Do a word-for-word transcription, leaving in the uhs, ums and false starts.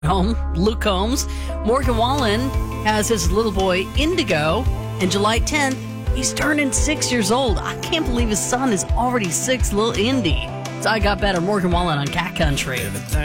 home, Luke Combs. Morgan Wallen has his little boy, Indigo. And July tenth, he's turning six years old. I can't believe his son is already six, little Indy. So I got better. Morgan Wallen on Cat Country.